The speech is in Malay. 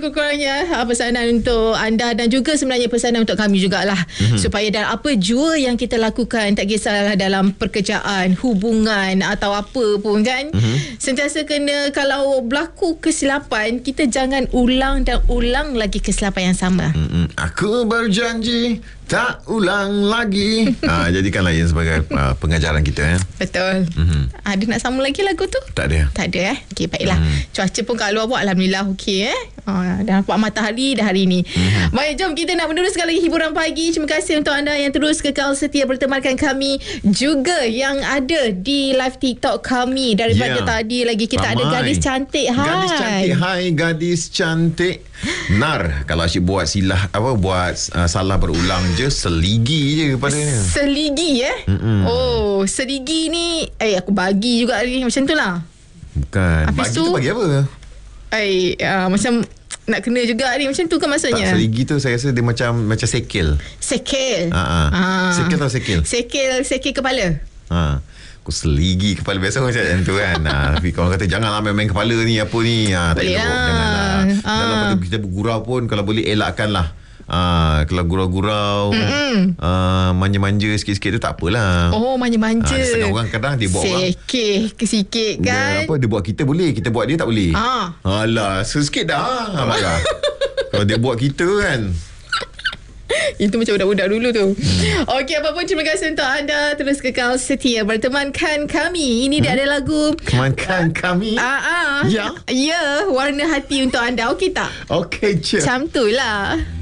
kurang-kurangnya pesanan untuk anda dan juga sebenarnya pesanan untuk kami jugalah. Supaya dalam apa jua yang kita lakukan, tak kisahlah dalam pekerjaan, hubungan atau apa pun kan, sentiasa kena, kalau berlaku kesilapan, kita jangan ulang dan ulang lagi kesilapan yang sama. Aku berjanji tak ulang lagi. Jadikanlah ia sebagai pengajaran kita. Betul. Ada nak sambung lagi lagu tu? Tak ada. Tak ada Okey, baiklah. Cuaca pun kat luar pun alhamdulillah okey dah nampak matahari dah hari ni. Baik, jom kita nak meneruskan lagi hiburan pagi. Terima kasih untuk anda yang terus kekal setia bertemankan kami, juga yang ada di live TikTok kami. Daripada tadi lagi kita ada gadis cantik. Hai. Gadis cantik. Hai gadis cantik. Nar, kalau asyik buat salah berulang je, seligi je kepadanya. Seligi Oh, seligi ni aku bagi juga ni macam tu lah. Bukan. Habis bagi tu bagi apa? Macam nak kena juga ni, macam tu kan maksudnya? Tak, seligi tu saya rasa dia macam sekel. Sekel. Sekel tau sekel. Sekel kepala. Aku seligi kepala, biasa macam tu kan. Tapi kalau kata janganlah main-main kepala ni, apa ni, tak elok. Janganlah. Dalam kita bergurau pun kalau boleh elakkanlah. Kalau gurau-gurau, manja-manja sikit-sikit tu tak apalah. Oh, manja-manja. Setengah orang kadang dia buat orang sikit kan. Dia buat kita boleh, kita buat dia tak boleh. Alah, sikit dah marah. Kalau dia buat kita kan, itu macam budak-budak dulu tu. Okey, apa pun terima kasih untuk anda terus kekal setia bertemankan kami. Ini dia ada lagu temankan kami. Ya, warna hati untuk anda. Okey tak? Okey je. Macam tu lah.